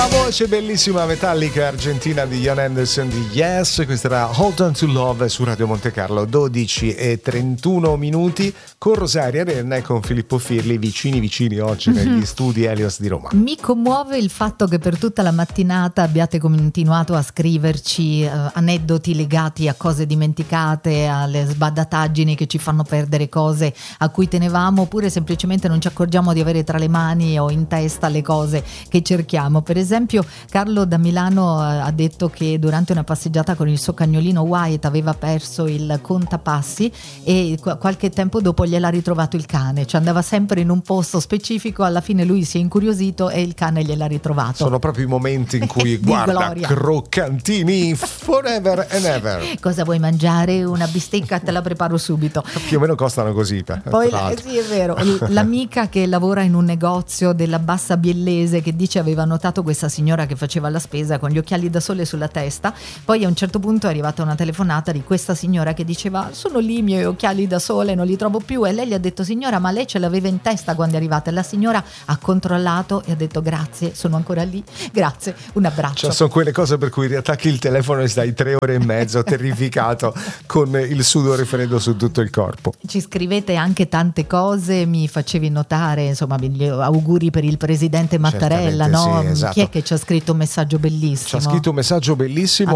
La voce bellissima metallica argentina di Jon Anderson di Yes, questa era Hold On To Love su Radio Monte Carlo, 12:31 con Rosaria Renna e con Filippo Firli, vicini oggi negli studi Helios di Roma. Mi commuove il fatto che per tutta la mattinata abbiate continuato a scriverci aneddoti legati a cose dimenticate, alle sbadataggini che ci fanno perdere cose a cui tenevamo, oppure semplicemente non ci accorgiamo di avere tra le mani o in testa le cose che cerchiamo. Per esempio Carlo da Milano ha detto che durante una passeggiata con il suo cagnolino Wyatt aveva perso il contapassi e qualche tempo dopo gliel'ha ritrovato il cane, cioè andava sempre in un posto specifico, alla fine lui si è incuriosito e il cane gliel'ha ritrovato. Sono proprio i momenti in cui guarda, gloria. Croccantini forever and ever. Cosa vuoi mangiare? Una bistecca, te la preparo subito. Più o meno costano così. Poi sì, è vero, l'amica che lavora in un negozio della Bassa Biellese che dice aveva notato questa signora che faceva la spesa con gli occhiali da sole sulla testa, poi a un certo punto è arrivata una telefonata di questa signora che diceva sono lì i miei occhiali da sole, non li trovo più, e lei gli ha detto signora ma lei ce l'aveva in testa quando è arrivata, e la signora ha controllato e ha detto grazie, sono ancora lì, grazie, un abbraccio. Cioè, sono quelle cose per cui riattacchi il telefono e stai 3 ore e mezzo terrificato con il sudore freddo su tutto il corpo. Ci scrivete anche tante cose, mi facevi notare insomma gli auguri per il presidente Mattarella, no? Sì, esatto. Chi è che ci ha scritto un messaggio bellissimo? Ci ha scritto un messaggio bellissimo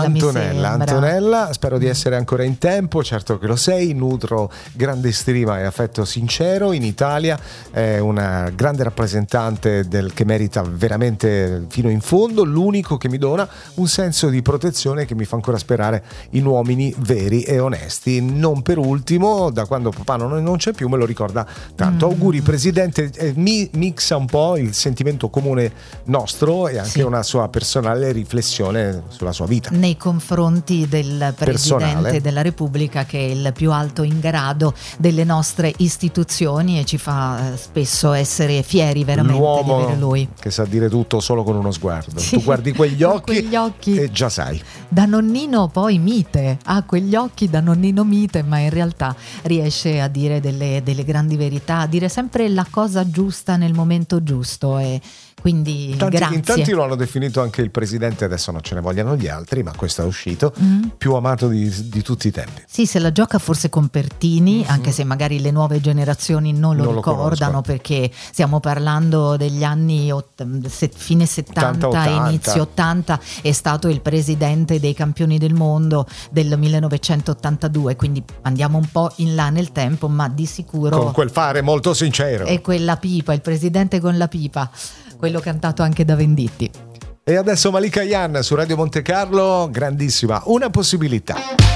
Antonella, spero di essere ancora in tempo, certo che lo sei, nutro grande stima e affetto sincero in Italia, è una grande rappresentante che merita veramente fino in fondo, l'unico che mi dona un senso di protezione che mi fa ancora sperare in uomini veri e onesti. Non per ultimo, da quando papà non c'è più me lo ricorda tanto. Auguri presidente, mi mixa un po' il sentimento comune nostro e anche una sua personale riflessione sulla sua vita nei confronti del Presidente personale della Repubblica, che è il più alto in grado delle nostre istituzioni e ci fa spesso essere fieri veramente l'uomo di avere lui, che sa dire tutto solo con uno sguardo. Tu guardi quegli occhi e già sai, da nonnino poi mite, ha quegli occhi da nonnino mite, ma in realtà riesce a dire delle grandi verità, a dire sempre la cosa giusta nel momento giusto, e quindi grazie. In tanti lo hanno definito anche il presidente, adesso non ce ne vogliano gli altri, ma questo è uscito, più amato di tutti i tempi. Sì, se la gioca forse con Pertini, anche se magari le nuove generazioni non lo ricordano, perché stiamo parlando degli anni fine 70, 80. Inizio 80, è stato il presidente dei campioni del mondo del 1982, quindi andiamo un po' in là nel tempo, ma di sicuro con quel fare molto sincero. E quella pipa, il presidente con la pipa, quello cantato anche da Venditti. E adesso Malika Yan su Radio Monte Carlo, grandissima, una possibilità.